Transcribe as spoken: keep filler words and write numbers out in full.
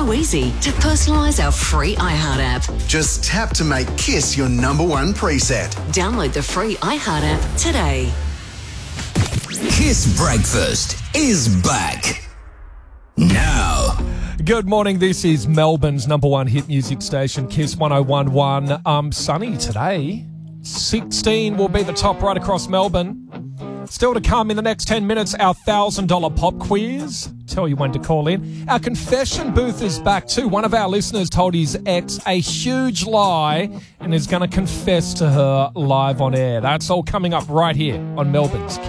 so easy to personalise our free iHeart app. Just tap to make Kiss your number one preset. Download the free iHeart app today. Kiss Breakfast is back now. Good morning. This is Melbourne's number one hit music station, Kiss one oh one point one. Um, sunny today. sixteen will be the top right across Melbourne. Still to come in the next ten minutes, our one thousand dollars pop quiz. Tell you when to call in. Our confession booth is back too. One of our listeners told his ex a huge lie and is going to confess to her live on air. That's all coming up right here on Melbourne's